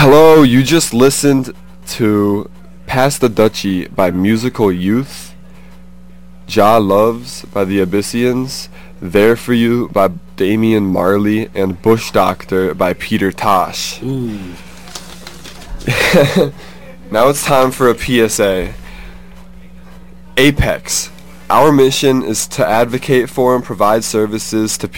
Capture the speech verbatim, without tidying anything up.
Hello, you just listened to Pass the Dutchie by Musical Youth, Ja Loves by the Abyssians, There For You by Damian Marley, and Bush Doctor by Peter Tosh. Ooh. Now it's time for a P S A. Apex. Our mission is to advocate for and provide services to